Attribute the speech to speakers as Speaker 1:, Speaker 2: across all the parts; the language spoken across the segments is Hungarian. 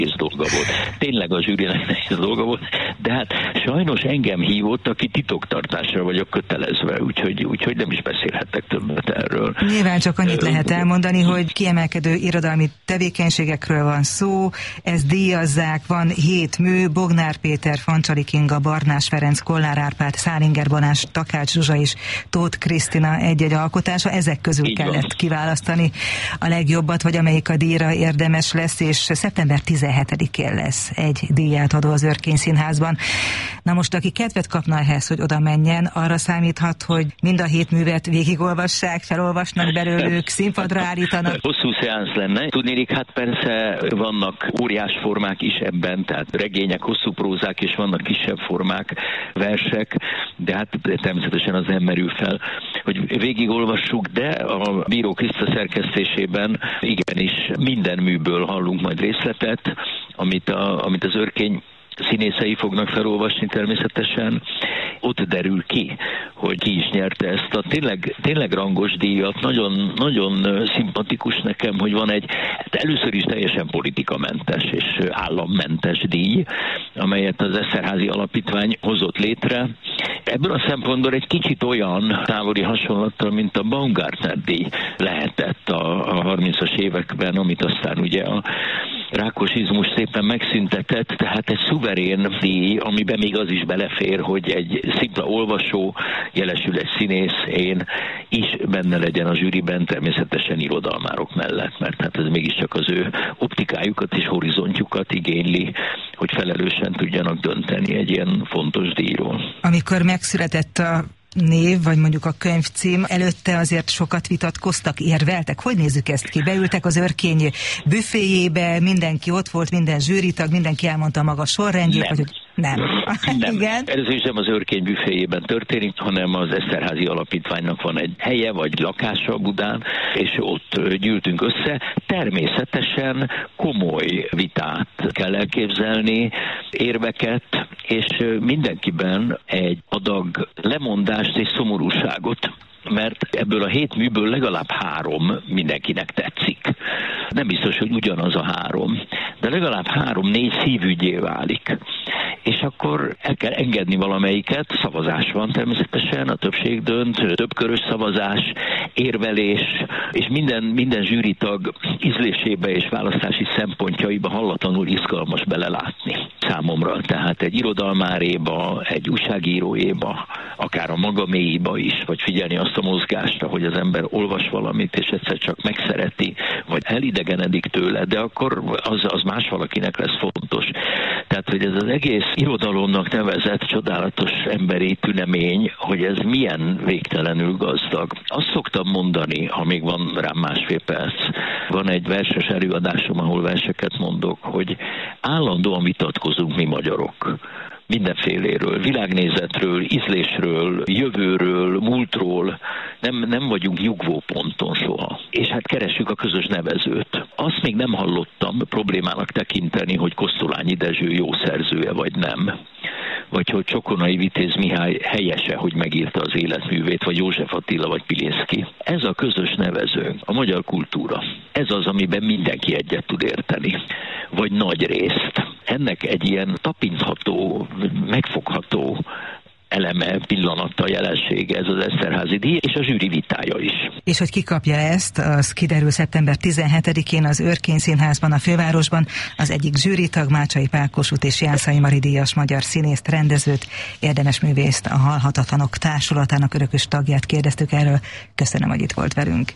Speaker 1: nehéz dolga volt. Tényleg a zsűrinek nehéz dolga volt, de hát sajnos engem hívott, aki titoktartásra vagyok kötelezve, úgyhogy nem is beszélhettek többet erről.
Speaker 2: Nyilván csak annyit lehet elmondani, hogy kiemelkedő irodalmi tevékenységekről van szó, ezt díjazzák, van 7 mű, Bognár Péter, Fancsali Kinga, Barnás Ferenc, Kollár Árpád, Szálinger Banás, Takács Zsuzsa és Tóth Krisztina egy-egy alkotása, ezek közül így kellett van kiválasztani a legjobbat, vagy amelyik a díjra érdemes lesz, és szeptember 17-én lesz egy díját adó az Örkény Színházban. Na most, aki kedvet kapna ehhez, hogy oda menjen, arra számíthat, hogy mind a 7 művet végigolvassák, felolvasnak belőlük, színpadra állítanak.
Speaker 1: Hosszú szeánsz lenne. Tudnélik, hát persze vannak óriás formák is ebben, tehát regények, hosszú prózák, és vannak kisebb formák, versek, de hát természetesen az nem merül fel, hogy végigolvassuk, de a Bíró Kriszta szerkesztésében igenis minden műből hallunk majd részletet, amit az Örkény színészei fognak felolvasni természetesen. Ott derül ki, hogy ki is nyerte ezt a tényleg rangos díjat. Nagyon, nagyon szimpatikus nekem, hogy van egy először is teljesen politikamentes és állammentes díj, amelyet az Eszterházy Alapítvány hozott létre. Ebből a szempontból egy kicsit olyan távoli hasonlattal, mint a Baumgartner díj lehetett a 30-as években, amit aztán ugye a rákosizmus szépen megszüntetett, tehát egy szuverén díj, amiben még az is belefér, hogy egy szimpla olvasó, jelesül egy színész, én is benne legyen a zsűriben, természetesen irodalmárok mellett, mert hát ez mégiscsak az ő optikájukat és horizontjukat igényli, hogy felelősen tudjanak dönteni egy ilyen fontos díjról.
Speaker 2: Amikor megszületett a név, vagy mondjuk a könyvcím, előtte azért sokat vitatkoztak, érveltek. Hogy nézzük ezt ki? Beültek az Örkény büféjébe, mindenki ott volt, minden zsűritag, mindenki elmondta maga sorrendjét, vagy hogy nem. Igen.
Speaker 1: Először is nem az Örkény büféjében történik, hanem az Eszterházy Alapítványnak van egy helye, vagy lakása Budán, és ott gyűltünk össze. Természetesen komoly vitát kell elképzelni, érveket, és mindenkiben egy adag lemondást és szomorúságot, mert ebből a 7 műből legalább 3 mindenkinek tetszik. Nem biztos, hogy ugyanaz a 3, de legalább 3-4 szívügyé válik. És akkor el kell engedni valamelyiket, szavazás van természetesen, a többség dönt, többkörös szavazás, érvelés, és minden zsűritag ízlésébe és választási szempontjaiba hallatlanul izgalmas belelátni számomra. Tehát egy irodalmáréba, egy újságíróéba, akár a magaméiba is, vagy figyelni azt a mozgásra, hogy az ember olvas valamit, és egyszer csak megszereti, vagy elidegenedik tőle, de akkor az más valakinek lesz fontos. Tehát, hogy ez az egész irodalomnak nevezett csodálatos emberi tünemény, hogy ez milyen végtelenül gazdag. Azt szoktam mondani, ha még van rám másfél perc, van egy verses előadásom, ahol verseket mondok, hogy állandóan vitatkozunk mi magyarok. Mindenféléről, világnézetről, ízlésről, jövőről, múltról, nem vagyunk nyugvóponton soha. És hát keressük a közös nevezőt. Azt még nem hallottam problémának tekinteni, hogy Kosztolányi Dezső jó szerzője vagy nem. Vagy hogy Csokonai Vitéz Mihály helyese, hogy megírta az életművét, vagy József Attila, vagy Pilinszky. Ez a közös nevező, a magyar kultúra. Ez az, amiben mindenki egyet tud érteni. Vagy nagy részt. Ennek egy ilyen tapintható, megfogható eleme, pillanata, jelensége ez az Eszterházy díj, és a zsűri vitája is.
Speaker 2: És hogy ki kapja ezt, az kiderül szeptember 17-én az Örkény Színházban, a fővárosban. Az egyik zsűritag, Mácsai Pál Kossuth és Jászai Mari díjas magyar színészt, rendezőt, érdemes művészt, a Halhatatlanok Társulatának örökös tagját kérdeztük erről. Köszönöm, hogy itt volt velünk.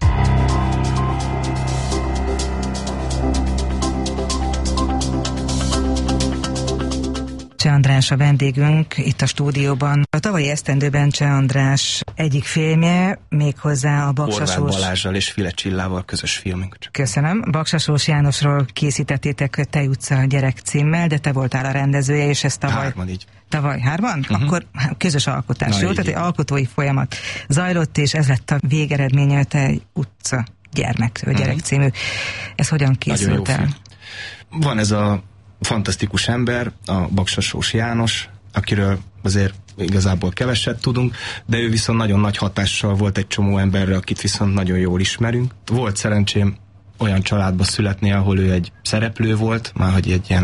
Speaker 2: Cseh András a vendégünk itt a stúdióban. A tavalyi esztendőben Cseh András egyik filmje, méghozzá a Baksasós...
Speaker 3: Horváth Balázsral és File Csillával közös filmünk.
Speaker 2: Köszönöm. Baksasós Jánosról készítettétek Tej utca gyerek címmel, de te voltál a rendezője, és ezt tavaly...
Speaker 3: 3 így.
Speaker 2: Tavaly 3? Akkor közös alkotás, jó? Tehát egy alkotói folyamat zajlott, és ez lett a végeredménye, Tej utca gyerek című. Ez hogyan készült el?
Speaker 3: Van ez a fantasztikus ember, a Baksasós János, akiről azért igazából keveset tudunk, de ő viszont nagyon nagy hatással volt egy csomó emberre, akit viszont nagyon jól ismerünk. Volt szerencsém olyan családba születni, ahol ő egy szereplő volt, már hogy egy ilyen